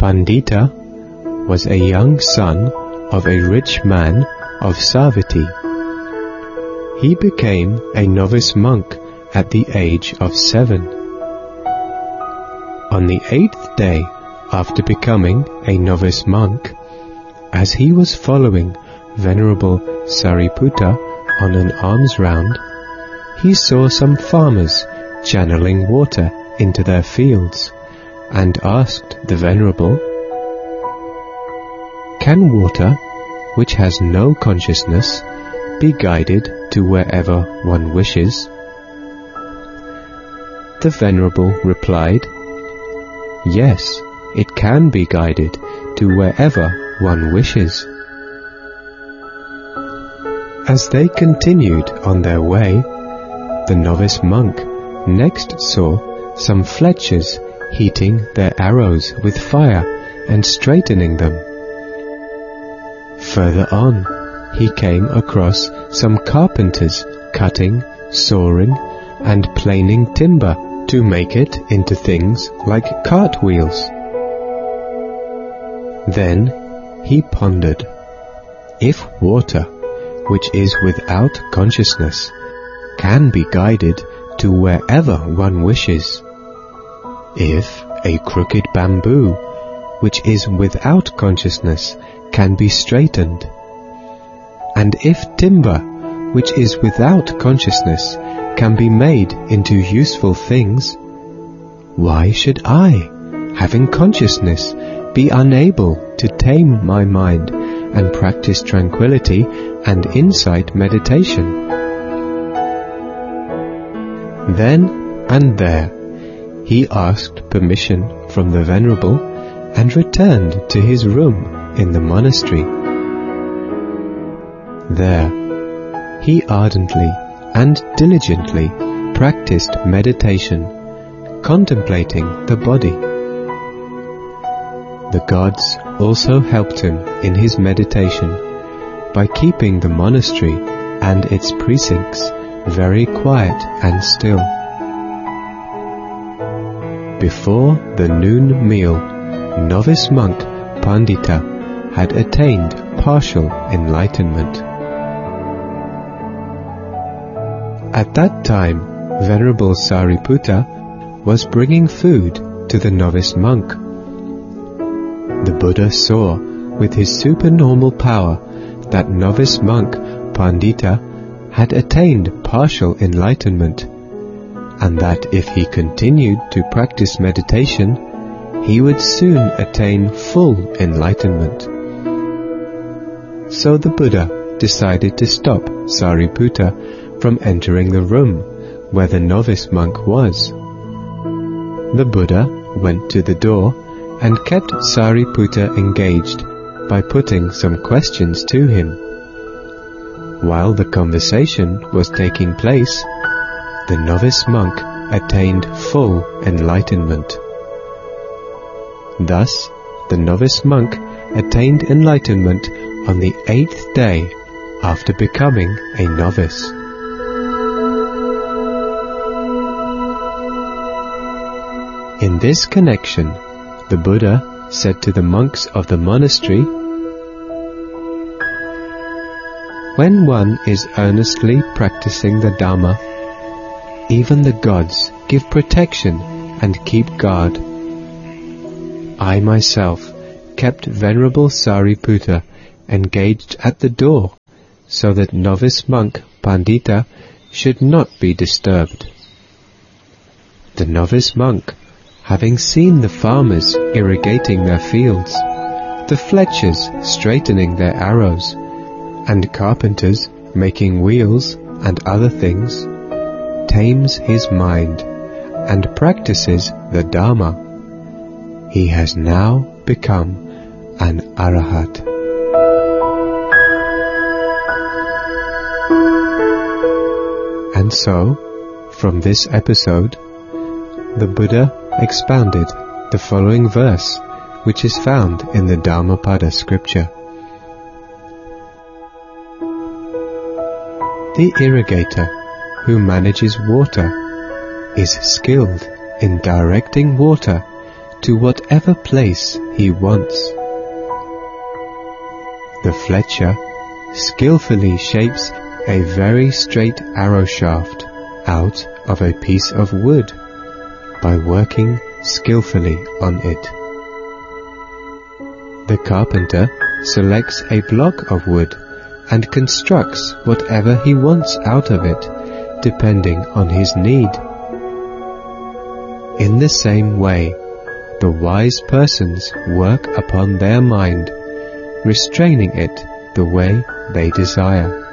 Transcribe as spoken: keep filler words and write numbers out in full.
Pandita was a young son of a rich man of Savatthi. He became a novice monk at the age of seven. On the eighth day after becoming a novice monk, as he was following Venerable Sariputta on an alms round, he saw some farmers channeling water into their fields, and asked the Venerable, "Can water, which has no consciousness, be guided to wherever one wishes?" The Venerable replied, "Yes, it can be guided to wherever one wishes." As they continued on their way, the novice monk next saw some fletchers heating their arrows with fire and straightening them. Further on, he came across some carpenters cutting, sawing, and planing timber to make it into things like cartwheels. Then he pondered, if water, which is without consciousness, can be guided to wherever one wishes, if a crooked bamboo, which is without consciousness, can be straightened, and if timber, which is without consciousness, can be made into useful things, why should I, having consciousness, be unable to tame my mind and practice tranquility and insight meditation? Then and there he asked permission from the Venerable and returned to his room in the monastery. There he ardently and diligently practiced meditation, contemplating the body. The gods also helped him in his meditation by keeping the monastery and its precincts very quiet and still. Before the noon meal, novice monk Pandita had attained partial enlightenment. At that time, Venerable Sariputta was bringing food to the novice monk. The Buddha saw with his supernormal power that novice monk Pandita had attained partial enlightenment, and that if he continued to practice meditation, he would soon attain full enlightenment. So the Buddha decided to stop Sariputta from entering the room where the novice monk was. The Buddha went to the door and kept Sariputta engaged by putting some questions to him. While the conversation was taking place, the novice monk attained full enlightenment. Thus, the novice monk attained enlightenment on the eighth day after becoming a novice. In this connection, the Buddha said to the monks of the monastery, "When one is earnestly practicing the Dhamma, even the gods give protection and keep guard. I myself kept Venerable Sariputta engaged at the door so that novice monk Pandita should not be disturbed." The novice monk, having seen the farmers irrigating their fields, the fletchers straightening their arrows, and carpenters making wheels and other things, tames his mind and practices the Dhamma. He has now become an Arahat. And so, from this episode, the Buddha expounded the following verse, which is found in the Dhammapada scripture. The irrigator who manages water is skilled in directing water to whatever place he wants. The fletcher skillfully shapes a very straight arrow shaft out of a piece of wood by working skillfully on it. The carpenter selects a block of wood and constructs whatever he wants out of it, depending on his need. In the same way, the wise persons work upon their mind, restraining it the way they desire.